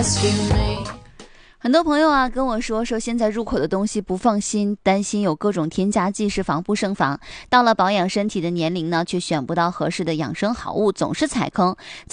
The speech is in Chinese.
很多朋友啊跟我说现在入口的东西不放心，担心有各种添加剂是防不胜防，到了保养身体的年龄呢，却选不到合适的养生好物，总是踩坑。